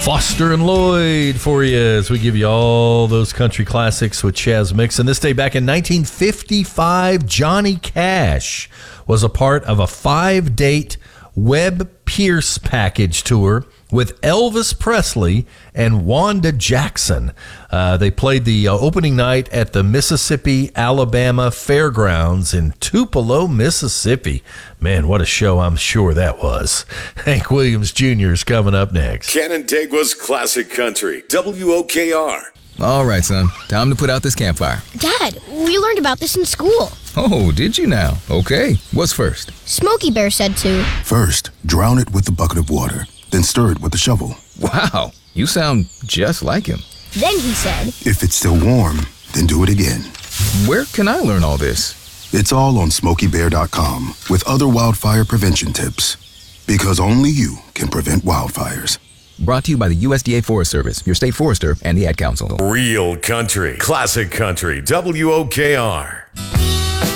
Foster and Lloyd for you as we give you all those country classics with Chaz Mix. And this day back in 1955, Johnny Cash was a part of a 5-date Webb Pierce package tour with Elvis Presley and Wanda Jackson. They played the opening night at the Mississippi-Alabama Fairgrounds in Tupelo, Mississippi. Man, what a show I'm sure that was. Hank Williams Jr. is coming up next. Canandaigua's Classic Country, WOKR. All right, son. Time to put out this campfire. Dad, we learned about this in school. Oh, did you now? Okay. What's first? Smokey Bear said to. First, drown it with a bucket of water. Then stir it with a shovel. Wow, you sound just like him. Then he said, If it's still warm, then do it again. Where can I learn all this? It's all on SmokeyBear.com with other wildfire prevention tips. Because only you can prevent wildfires. Brought to you by the USDA Forest Service, your state forester, and the Ad Council. Real country, classic country, WOKR.